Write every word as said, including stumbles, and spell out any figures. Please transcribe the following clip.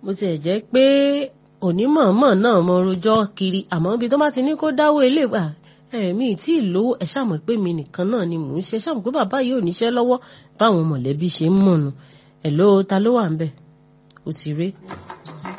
mo ti ẹ̀ jẹ́ pé onímọ̀ọ́mọ̀ náà mo rojọ́ kiri àmọ́ ibi tó bá ti ní kó dáwọ́ ilé gbà ẹ̀mí tí ìlówó ẹ̀ ṣàmọ̀ pé mi nìkan náà ni mò ń ṣe ṣàmọ̀ pé bàbá yìí ò níṣẹ́ lọ́wọ́ báwọn mọ̀lẹ́bí ṣe ń mọ̀nù ẹ̀ ló ta ló wà ń bẹ̀ ó ti rí.